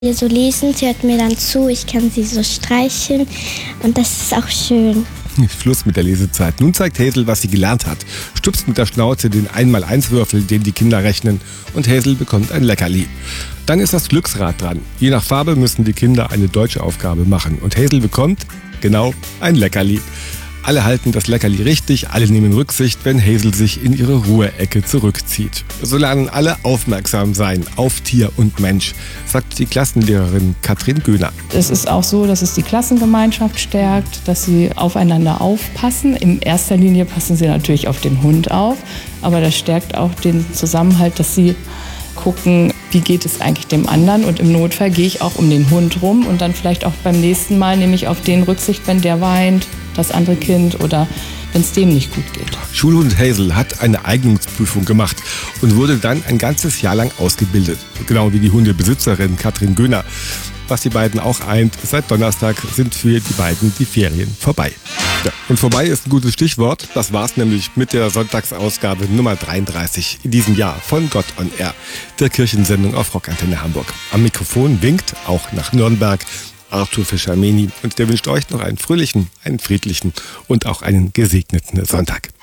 Wir so lesen, sie hört mir dann zu, ich kann sie so streicheln und das ist auch schön. Schluss mit der Lesezeit. Nun zeigt Hazel, was sie gelernt hat. Stupst mit der Schnauze den 1x1-Würfel, den die Kinder rechnen, und Hazel bekommt ein Leckerli. Dann ist das Glücksrad dran. Je nach Farbe müssen die Kinder eine deutsche Aufgabe machen und Hazel bekommt, genau, ein Leckerli. Alle halten das Leckerli richtig, alle nehmen Rücksicht, wenn Hazel sich in ihre Ruheecke zurückzieht. So lernen alle aufmerksam sein auf Tier und Mensch, sagt die Klassenlehrerin Katrin Göhner. Es ist auch so, dass es die Klassengemeinschaft stärkt, dass sie aufeinander aufpassen. In erster Linie passen sie natürlich auf den Hund auf, aber das stärkt auch den Zusammenhalt, dass sie gucken, wie geht es eigentlich dem anderen, und im Notfall gehe ich auch um den Hund rum und dann vielleicht auch beim nächsten Mal nehme ich auf den Rücksicht, wenn der weint, das andere Kind, oder wenn es dem nicht gut geht. Schulhund Hazel hat eine Eignungsprüfung gemacht und wurde dann ein ganzes Jahr lang ausgebildet. Genau wie die Hundebesitzerin Katrin Göhner. Was die beiden auch eint, seit Donnerstag sind für die beiden die Ferien vorbei. Ja, und vorbei ist ein gutes Stichwort. Das war's nämlich mit der Sonntagsausgabe Nummer 33 in diesem Jahr von Gott on Air, der Kirchensendung auf Rockantenne Hamburg. Am Mikrofon winkt, auch nach Nürnberg, Arthur Fischer-Meni, und der wünscht euch noch einen fröhlichen, einen friedlichen und auch einen gesegneten Sonntag.